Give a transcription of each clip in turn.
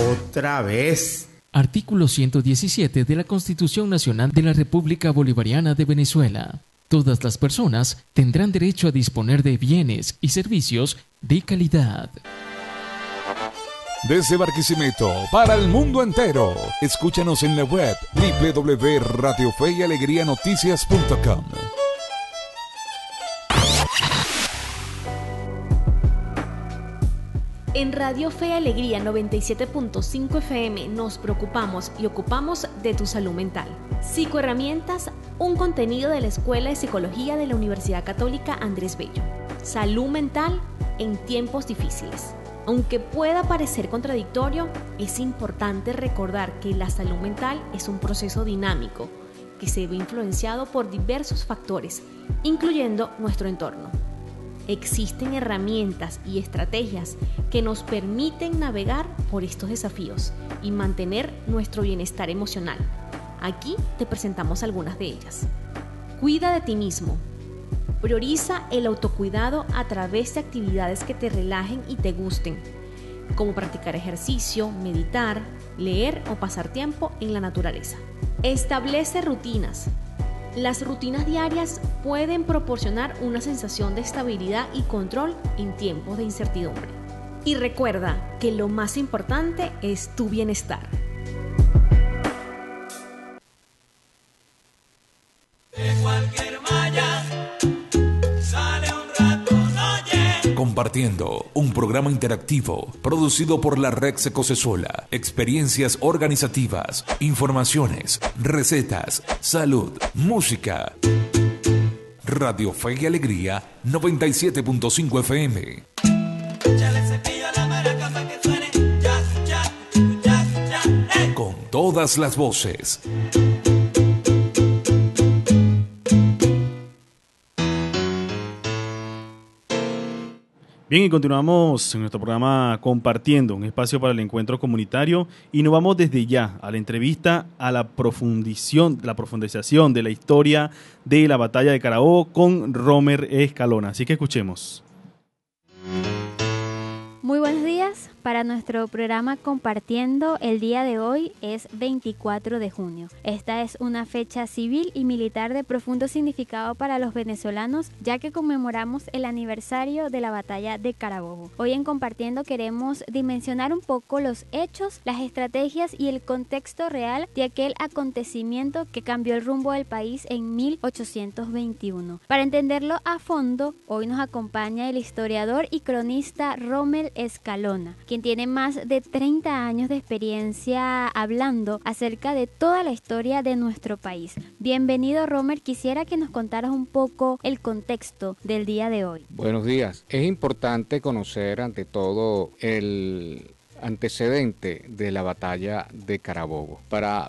Otra vez. Artículo 117 de la Constitución Nacional de la República Bolivariana de Venezuela. Todas las personas tendrán derecho a disponer de bienes y servicios de calidad. Desde Barquisimeto para el mundo entero. Escúchanos en la web www.radiofeyalegrianoticias.com. En Radio Fe y Alegría 97.5 FM nos preocupamos y ocupamos de tu salud mental. Psicoherramientas, un contenido de la Escuela de Psicología de la Universidad Católica Andrés Bello. Salud mental en tiempos difíciles. Aunque pueda parecer contradictorio, es importante recordar que la salud mental es un proceso dinámico que se ve influenciado por diversos factores, incluyendo nuestro entorno. Existen herramientas y estrategias que nos permiten navegar por estos desafíos y mantener nuestro bienestar emocional. Aquí te presentamos algunas de ellas. Cuida de ti mismo. Prioriza el autocuidado a través de actividades que te relajen y te gusten, como practicar ejercicio, meditar, leer o pasar tiempo en la naturaleza. Establece rutinas. Las rutinas diarias pueden proporcionar una sensación de estabilidad y control en tiempos de incertidumbre. Y recuerda que lo más importante es tu bienestar. De cualquier malla sale un ratón, oye. Compartiendo, un programa interactivo producido por la Red Secosesola. Experiencias organizativas, informaciones, recetas, salud, música. Radio Fe y Alegría 97.5 FM. Échale cepillo a la maraca pa' que suene ya, ya, ya, ya, hey. Con todas las voces. Bien, y continuamos en nuestro programa Compartiendo, un espacio para el encuentro comunitario, y nos vamos desde ya a la entrevista a la profundización de la historia de la batalla de Carabobo con Romer Escalona. Así que escuchemos. Muy buenos días. Para nuestro programa Compartiendo, el día de hoy es 24 de junio. Esta es una fecha civil y militar de profundo significado para los venezolanos, ya que conmemoramos el aniversario de la batalla de Carabobo. Hoy en Compartiendo queremos dimensionar un poco los hechos, las estrategias y el contexto real de aquel acontecimiento que cambió el rumbo del país en 1821. Para entenderlo a fondo, hoy nos acompaña el historiador y cronista Romer Escalona, quien tiene más de 30 años de experiencia hablando acerca de toda la historia de nuestro país. Bienvenido, Romer. Quisiera que nos contaras un poco el contexto del día de hoy. Buenos días. Es importante conocer ante todo el antecedente de la batalla de Carabobo. Para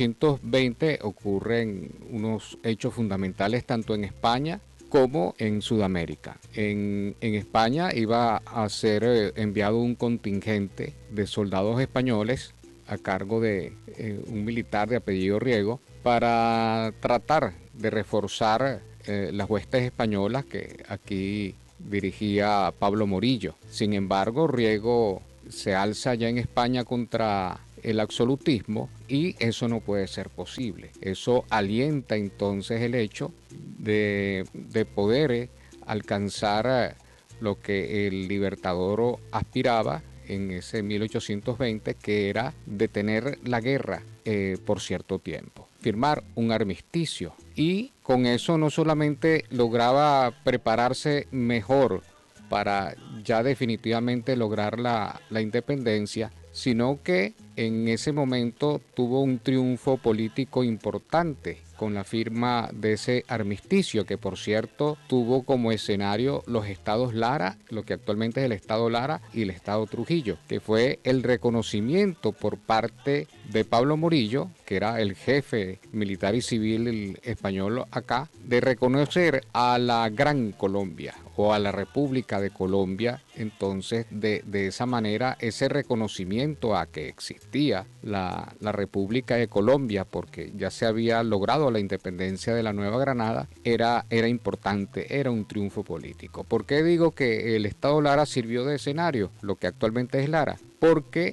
1820 ocurren unos hechos fundamentales tanto en España como en Sudamérica. En España iba a ser enviado un contingente de soldados españoles a cargo de un militar de apellido Riego para tratar de reforzar las huestes españolas que aquí dirigía Pablo Morillo. Sin embargo, Riego se alza ya en España contra el absolutismo y eso no puede ser posible. Eso alienta entonces el hecho de poder alcanzar lo que el Libertador aspiraba en ese 1820, que era detener la guerra por cierto tiempo, firmar un armisticio, y con eso no solamente lograba prepararse mejor para ya definitivamente lograr la independencia, sino que en ese momento tuvo un triunfo político importante con la firma de ese armisticio, que por cierto tuvo como escenario los estados Lara, lo que actualmente es el estado Lara, y el estado Trujillo, que fue el reconocimiento por parte de Pablo Morillo, que era el jefe militar y civil español acá, de reconocer a la Gran Colombia o a la República de Colombia. Entonces, de esa manera, ese reconocimiento a que existía la República de Colombia, porque ya se había logrado la independencia de la Nueva Granada, era importante, era un triunfo político. ¿Por qué digo que el Estado Lara sirvió de escenario, lo que actualmente es Lara? Porque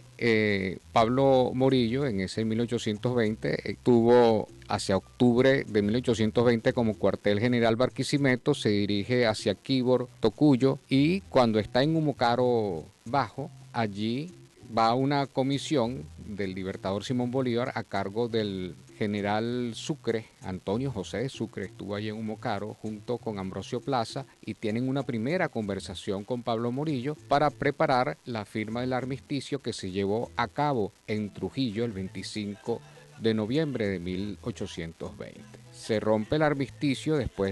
Pablo Morillo en ese 1820 tuvo hacia octubre de 1820 como cuartel general Barquisimeto, se dirige hacia Quíbor, Tocuyo, y cuando está en Humocaro Bajo, allí va una comisión del libertador Simón Bolívar a cargo del general Sucre, Antonio José de Sucre, estuvo allí en Humocaro junto con Ambrosio Plaza y tienen una primera conversación con Pablo Morillo para preparar la firma del armisticio que se llevó a cabo en Trujillo el 25 de noviembre de 1820. Se rompe el armisticio después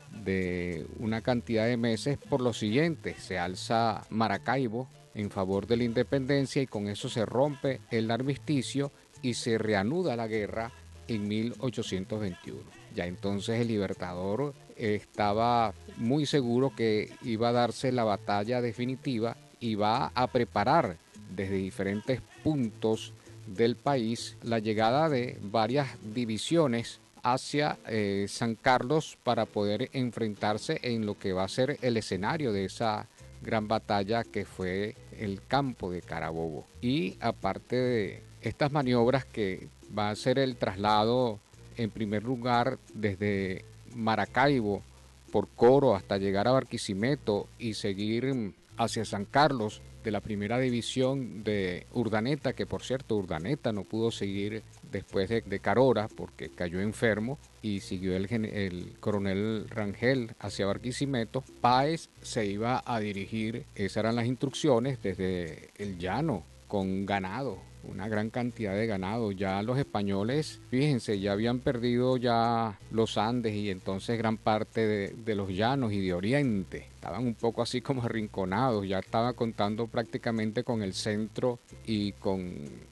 de una cantidad de meses por lo siguiente: se alza Maracaibo en favor de la independencia y con eso se rompe el armisticio y se reanuda la guerra en 1821. Ya entonces el libertador estaba muy seguro que iba a darse la batalla definitiva y va a preparar desde diferentes puntos del país la llegada de varias divisiones hacia San Carlos para poder enfrentarse en lo que va a ser el escenario de esa gran batalla que fue el campo de Carabobo. Y aparte de estas maniobras que va a ser el traslado en primer lugar desde Maracaibo por Coro hasta llegar a Barquisimeto y seguir hacia San Carlos, de la primera división de Urdaneta, que por cierto Urdaneta no pudo seguir después de Carora porque cayó enfermo, y siguió el coronel Rangel hacia Barquisimeto. Páez se iba a dirigir, esas eran las instrucciones, desde el llano con ganado, una gran cantidad de ganado. Ya los españoles, fíjense, ya habían perdido ya los Andes y entonces gran parte de los llanos y de Oriente. Estaban un poco así como arrinconados, ya estaba contando prácticamente con el centro y con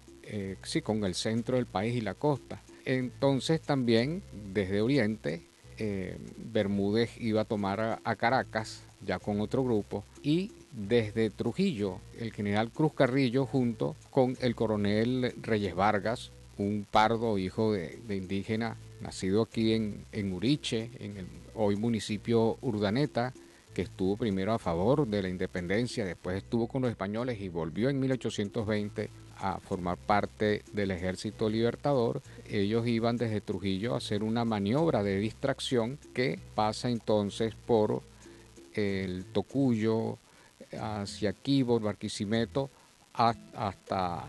el centro del país y la costa. Entonces también desde Oriente Bermúdez iba a tomar a Caracas ya con otro grupo, y desde Trujillo el general Cruz Carrillo junto con el coronel Reyes Vargas, un pardo hijo de indígena nacido aquí en Uriche, en el hoy municipio Urdaneta, que estuvo primero a favor de la independencia, después estuvo con los españoles y volvió en 1820 a formar parte del ejército libertador. Ellos iban desde Trujillo a hacer una maniobra de distracción que pasa entonces por el Tocuyo, hacia Quíbor, Barquisimeto, hasta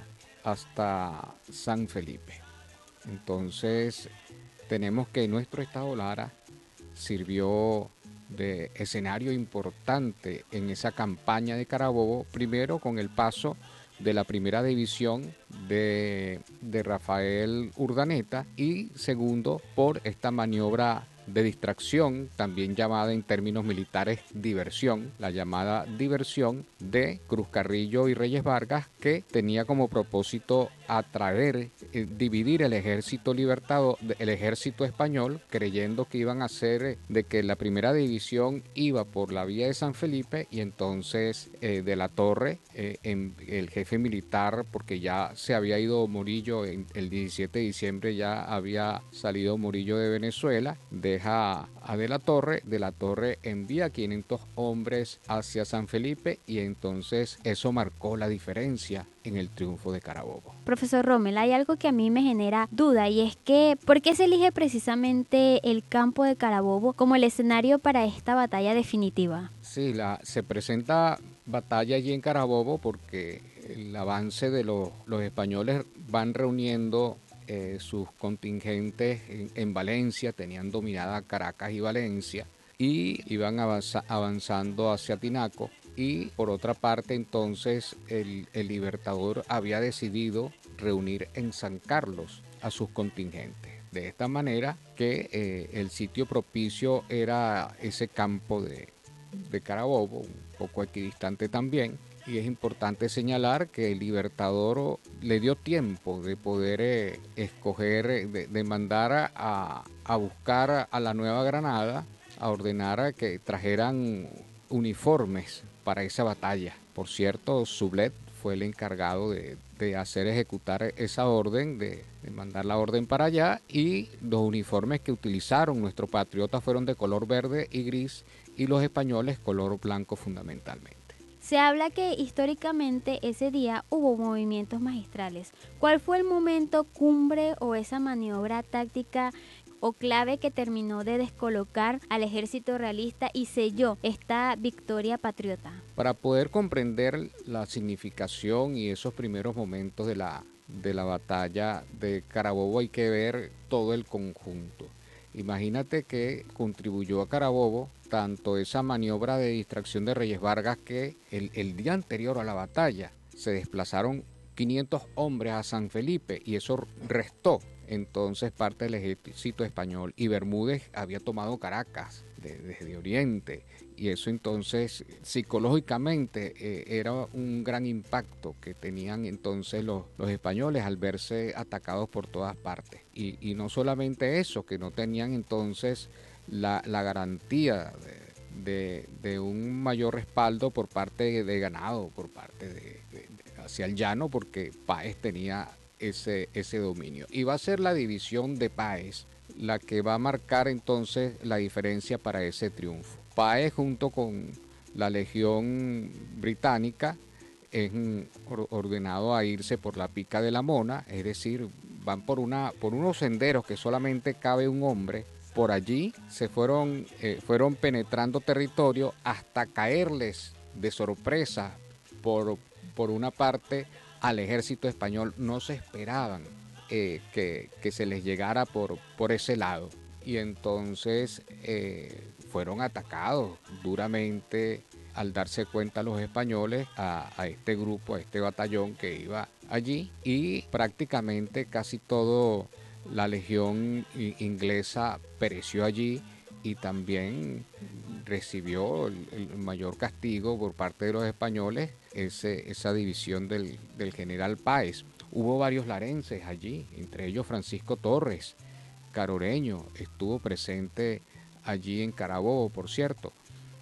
San Felipe. Entonces tenemos que nuestro estado Lara sirvió de escenario importante en esa campaña de Carabobo, primero con el paso de la primera división de Rafael Urdaneta, y segundo por esta maniobra de distracción, también llamada en términos militares diversión, la llamada diversión de Cruz Carrillo y Reyes Vargas, que tenía como propósito atraer, dividir el ejército libertador, el ejército español, creyendo que iban a hacer de que la primera división iba por la vía de San Felipe y entonces de la Torre, el jefe militar, porque ya se había ido Morillo el 17 de diciembre, ya había salido Morillo de Venezuela, deja a De la Torre envía 500 hombres hacia San Felipe y entonces eso marcó la diferencia en el triunfo de Carabobo. Profesor Rommel, hay algo que a mí me genera duda, y es que ¿por qué se elige precisamente el campo de Carabobo como el escenario para esta batalla definitiva? Sí, se presenta batalla allí en Carabobo porque el avance de los españoles van reuniendo sus contingentes en Valencia, tenían dominada Caracas y Valencia, y iban avanzando hacia Tinaco. Y por otra parte entonces el libertador había decidido reunir en San Carlos a sus contingentes. De esta manera que el sitio propicio era ese campo de Carabobo, un poco equidistante también. Y es importante señalar que el libertador le dio tiempo de poder escoger, de mandar a buscar a la Nueva Granada, a ordenar que trajeran uniformes para esa batalla. Por cierto, Sublette fue el encargado de hacer ejecutar esa orden, de mandar la orden para allá, y los uniformes que utilizaron nuestros patriotas fueron de color verde y gris, y los españoles color blanco fundamentalmente. Se habla que históricamente ese día hubo movimientos magistrales. ¿Cuál fue el momento cumbre o esa maniobra táctica o clave que terminó de descolocar al ejército realista y selló esta victoria patriota? Para poder comprender la significación y esos primeros momentos de la batalla de Carabobo hay que ver todo el conjunto. Imagínate que contribuyó a Carabobo tanto esa maniobra de distracción de Reyes Vargas que el día anterior a la batalla se desplazaron 500 hombres a San Felipe y eso restó entonces parte del ejército español, y Bermúdez había tomado Caracas desde Oriente, y eso entonces psicológicamente era un gran impacto que tenían entonces los españoles al verse atacados por todas partes. Y no solamente eso, que no tenían entonces la garantía de un mayor respaldo por parte de ganado, por parte hacia el llano, porque Páez tenía ese dominio. Y va a ser la división de Páez la que va a marcar entonces la diferencia para ese triunfo. Páez junto con la Legión Británica es ordenado a irse por la Pica de la Mona, es decir, van por unos senderos que solamente cabe un hombre. Por allí se fueron penetrando territorio hasta caerles de sorpresa por una parte al ejército español. No se esperaban que se les llegara por ese lado, y entonces fueron atacados duramente al darse cuenta los españoles a este grupo, a este batallón que iba allí, y prácticamente casi todo la legión inglesa pereció allí y también recibió el mayor castigo por parte de los españoles, esa división del general Páez. Hubo varios larenses allí, entre ellos Francisco Torres, caroreño, estuvo presente allí en Carabobo, por cierto,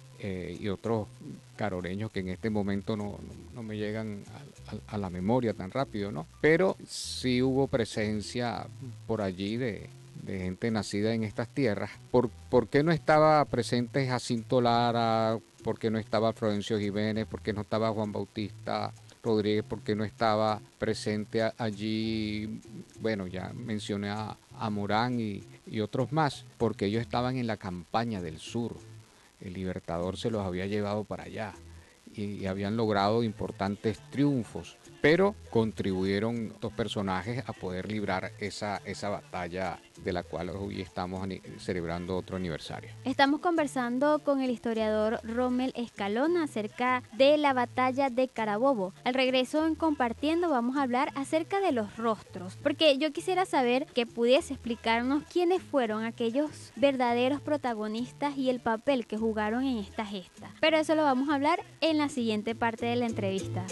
y otros caroreños que en este momento no me llegan a la memoria tan rápido, ¿no? Pero sí hubo presencia por allí de gente nacida en estas tierras. ¿Por qué no estaba presente Jacinto Lara? ¿Por qué no estaba Florencio Jiménez? ¿Por qué no estaba Juan Bautista Rodríguez? ¿Por qué no estaba presente allí? Bueno, ya mencioné a Morán y otros más, porque ellos estaban en la campaña del sur. El Libertador se los había llevado para allá y habían logrado importantes triunfos, pero contribuyeron estos personajes a poder librar esa batalla de la cual hoy estamos celebrando otro aniversario. Estamos conversando con el historiador Rommel Escalona acerca de la batalla de Carabobo. Al regreso en Compartiendo vamos a hablar acerca de los rostros, porque yo quisiera saber que pudiese explicarnos quiénes fueron aquellos verdaderos protagonistas y el papel que jugaron en esta gesta. Pero eso lo vamos a hablar en la siguiente parte de la entrevista.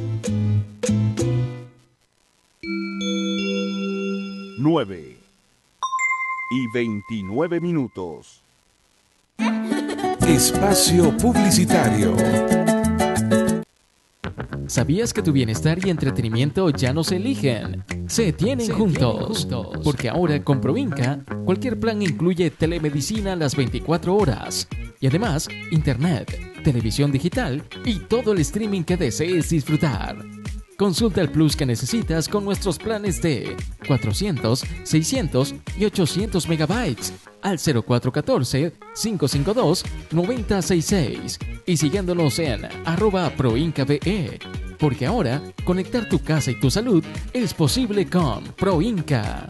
9:29. Espacio publicitario. ¿Sabías que tu bienestar y entretenimiento ya no se eligen? Se tienen juntos. Porque ahora con Provinca, cualquier plan incluye telemedicina las 24 horas. Y además, internet, televisión digital y todo el streaming que desees disfrutar. Consulta el plus que necesitas con nuestros planes de 400, 600 y 800 megabytes al 0414-552-9066 y siguiéndonos en @proincabe, porque ahora conectar tu casa y tu salud es posible con Proinca.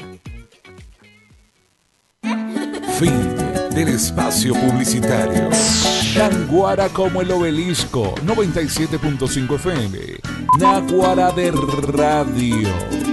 Fin del espacio publicitario. Tan guara como el obelisco, 97.5 FM. Náguara de Radio.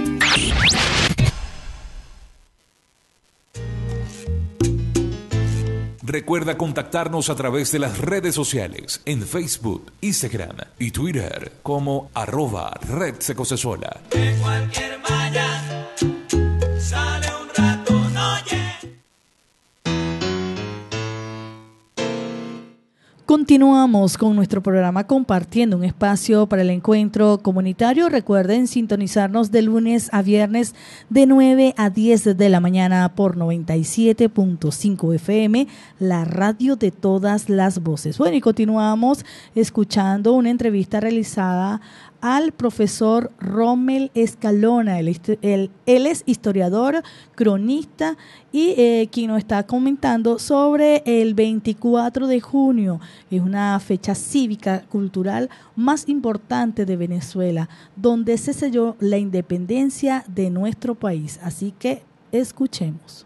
Recuerda contactarnos a través de las redes sociales en Facebook, Instagram y Twitter como @RedSecocesola. De cualquier malla sale un ratón, oye. Continuamos con nuestro programa compartiendo un espacio para el encuentro comunitario. Recuerden sintonizarnos de lunes a viernes de 9 a 10 de la mañana por 97.5 FM, la radio de todas las voces. Bueno, y continuamos escuchando una entrevista realizada al profesor Rommel Escalona. Él es historiador, cronista y quien nos está comentando sobre el 24 de junio. Es una fecha cívica, cultural más importante de Venezuela, donde se selló la independencia de nuestro país. Así que escuchemos.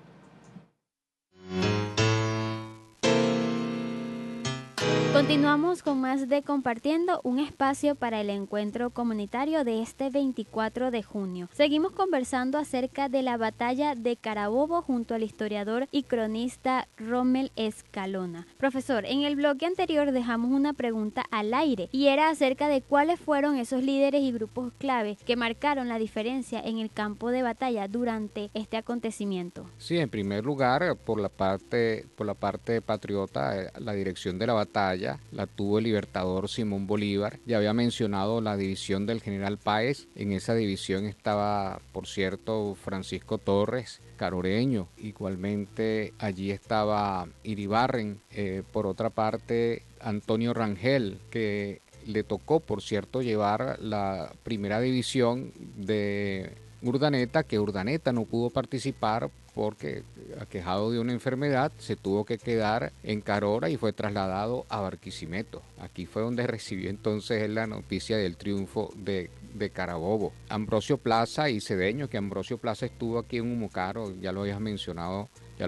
Continuamos con más de Compartiendo, un espacio para el encuentro comunitario de este 24 de junio. Seguimos conversando acerca de la batalla de Carabobo junto al historiador y cronista Rommel Escalona. Profesor, en el bloque anterior dejamos una pregunta al aire y era acerca de cuáles fueron esos líderes y grupos clave que marcaron la diferencia en el campo de batalla durante este acontecimiento. Sí, en primer lugar, por la parte patriota, la dirección de la batalla la tuvo el libertador Simón Bolívar. Ya había mencionado la división del general Páez. En esa división estaba, por cierto, Francisco Torres, caroreño. Igualmente allí estaba Iribarren. Por otra parte, Antonio Rangel, que le tocó, por cierto, llevar la primera división de Urdaneta, que Urdaneta no pudo participar porque, aquejado de una enfermedad, se tuvo que quedar en Carora y fue trasladado a Barquisimeto. Aquí fue donde recibió entonces la noticia del triunfo de Carabobo. Ambrosio Plaza y Cedeño, que Ambrosio Plaza estuvo aquí en Humocaro, ya lo habías mencionado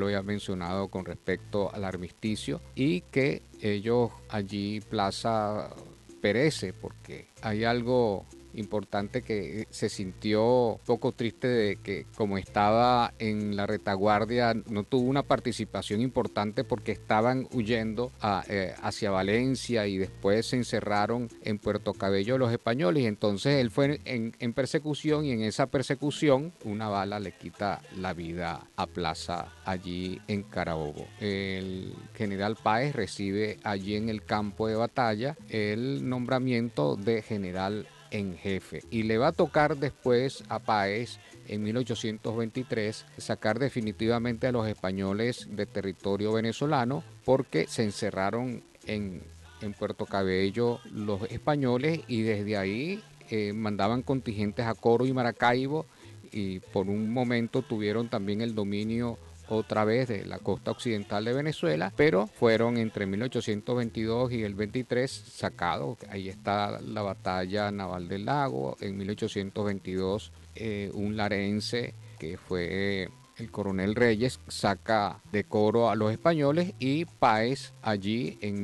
con respecto al armisticio, y que ellos allí Plaza perece porque hay algo importante, que se sintió poco triste de que, como estaba en la retaguardia, no tuvo una participación importante porque estaban huyendo hacia Valencia y después se encerraron en Puerto Cabello los españoles, y entonces él fue en persecución, y en esa persecución una bala le quita la vida a Plaza allí en Carabobo. El general Páez recibe allí en el campo de batalla el nombramiento de general en jefe, y le va a tocar después a Páez en 1823 sacar definitivamente a los españoles de territorio venezolano, porque se encerraron en Puerto Cabello los españoles, y desde ahí mandaban contingentes a Coro y Maracaibo, y por un momento tuvieron también el dominio otra vez de la costa occidental de Venezuela, pero fueron entre 1822 y el 23 sacados. Ahí está la batalla naval del Lago. En 1822 un larense, que fue el coronel Reyes, saca de Coro a los españoles, y Páez allí en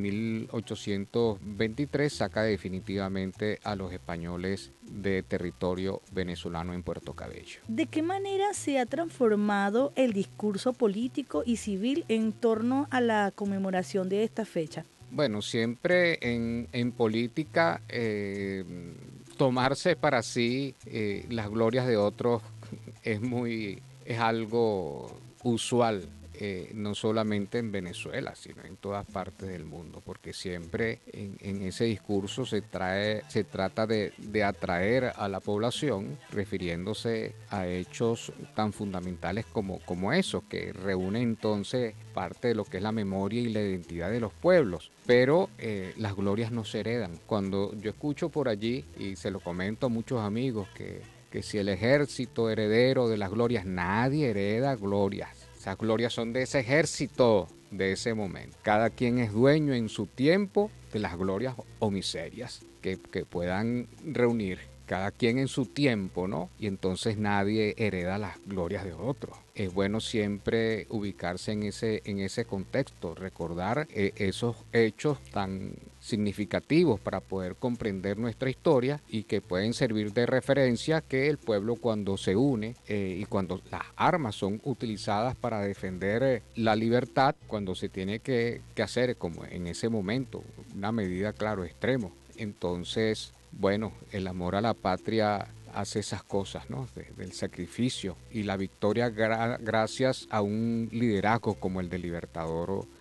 1823 saca definitivamente a los españoles de territorio venezolano en Puerto Cabello. ¿De qué manera se ha transformado el discurso político y civil en torno a la conmemoración de esta fecha? Bueno, siempre en política tomarse para sí las glorias de otros es algo usual, no solamente en Venezuela, sino en todas partes del mundo, porque siempre en ese discurso se trata de atraer a la población, refiriéndose a hechos tan fundamentales como esos, que reúnen entonces parte de lo que es la memoria y la identidad de los pueblos. Pero las glorias no se heredan. Cuando yo escucho por allí, y se lo comento a muchos amigos, que si el ejército heredero de las glorias, nadie hereda glorias. Esas glorias son de ese ejército, de ese momento. Cada quien es dueño en su tiempo de las glorias o miserias que puedan reunir. Cada quien en su tiempo, ¿no? Y entonces nadie hereda las glorias de otros. Es bueno siempre ubicarse en ese contexto, recordar esos hechos tan significativos para poder comprender nuestra historia, y que pueden servir de referencia, que el pueblo, cuando se une y cuando las armas son utilizadas para defender la libertad, cuando se tiene que hacer, como en ese momento, una medida, claro, extremo, entonces, bueno, el amor a la patria hace esas cosas, ¿no? Del sacrificio y la victoria gracias a un liderazgo como el del libertador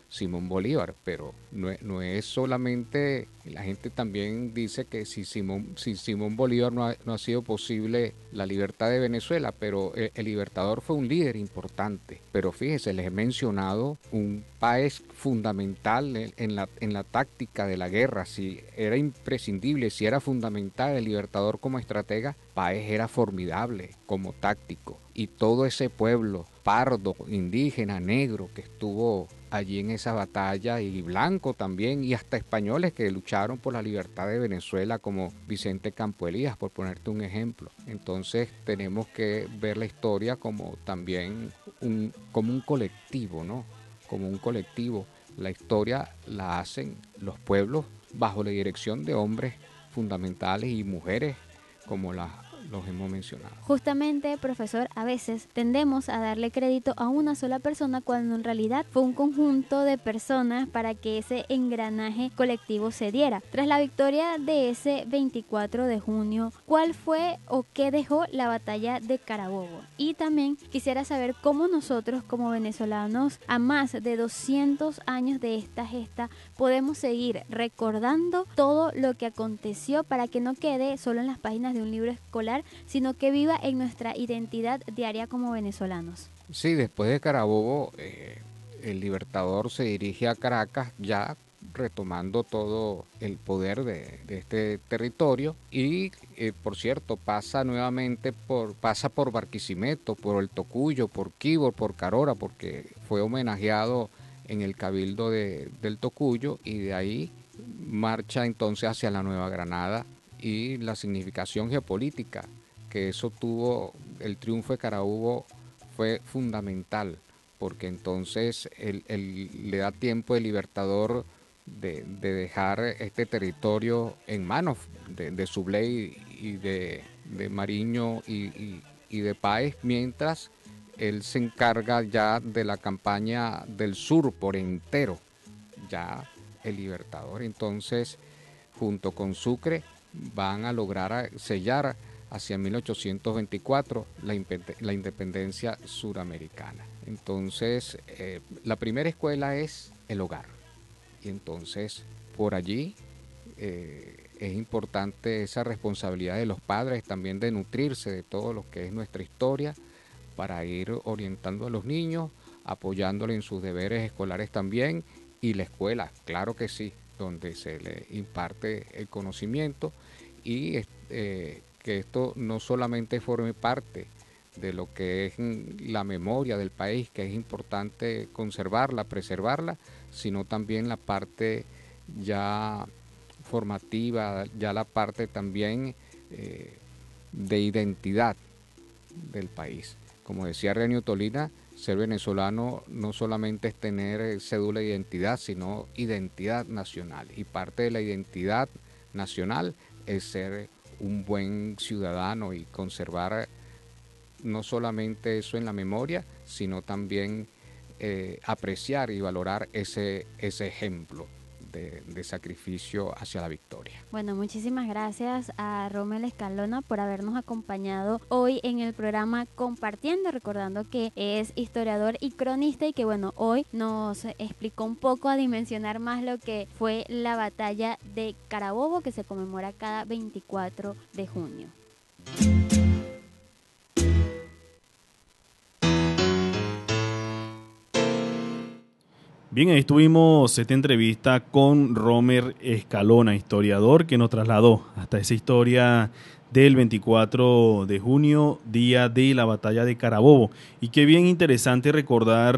Simón Bolívar, pero no es solamente, la gente también dice que si Simón Bolívar no ha sido posible la libertad de Venezuela, pero el Libertador fue un líder importante. Pero fíjese, les he mencionado un país fundamental en la táctica de la guerra. Si era imprescindible, si era fundamental el Libertador como estratega, Páez era formidable como táctico. Y todo ese pueblo, pardo, indígena, negro, que estuvo allí en esa batalla, y blanco también, y hasta españoles que lucharon por la libertad de Venezuela, como Vicente Campo Elías, por ponerte un ejemplo. Entonces tenemos que ver la historia como también como un colectivo, ¿no? Como un colectivo. La historia la hacen los pueblos bajo la dirección de hombres fundamentales y mujeres como los hemos mencionado. Justamente, profesor, a veces tendemos a darle crédito a una sola persona cuando en realidad fue un conjunto de personas para que ese engranaje colectivo se diera. Tras la victoria de ese 24 de junio, ¿cuál fue o qué dejó la batalla de Carabobo? Y también quisiera saber cómo nosotros como venezolanos, a más de 200 años de esta gesta, podemos seguir recordando todo lo que aconteció para que no quede solo en las páginas de un libro escolar, sino que viva en nuestra identidad diaria como venezolanos. Sí, después de Carabobo, el Libertador se dirige a Caracas, ya retomando todo el poder de este territorio, y por cierto pasa por Barquisimeto, por el Tocuyo, por Quibor, por Carora, porque fue homenajeado en el Cabildo del Tocuyo, y de ahí marcha entonces hacia la Nueva Granada. Y la significación geopolítica que eso tuvo, el triunfo de Carabobo, fue fundamental, porque entonces le da tiempo al Libertador de dejar este territorio en manos de Subley y de Mariño y de Páez, mientras él se encarga ya de la campaña del sur por entero, ya el Libertador. Entonces, junto con Sucre, van a lograr sellar hacia 1824 la independencia suramericana. Entonces, la primera escuela es el hogar. Y entonces, por allí es importante esa responsabilidad de los padres también de nutrirse de todo lo que es nuestra historia, para ir orientando a los niños, apoyándoles en sus deberes escolares también, y la escuela, claro que sí, donde se le imparte el conocimiento, y que esto no solamente forme parte de lo que es la memoria del país, que es importante conservarla, preservarla, sino también la parte ya formativa, ya la parte también de identidad del país. Como decía Renio Tolina, ser venezolano no solamente es tener cédula de identidad, sino identidad nacional. Y parte de la identidad nacional es ser un buen ciudadano y conservar no solamente eso en la memoria, sino también apreciar y valorar ese ejemplo de sacrificio hacia la victoria. Bueno, muchísimas gracias a Rommel Escalona por habernos acompañado hoy en el programa Compartiendo, recordando que es historiador y cronista, y que bueno, hoy nos explicó un poco a dimensionar más lo que fue la batalla de Carabobo, que se conmemora cada 24 de junio. Bien, ahí estuvimos esta entrevista con Rommel Escalona, historiador, que nos trasladó hasta esa historia del 24 de junio, día de la batalla de Carabobo. Y qué bien interesante recordar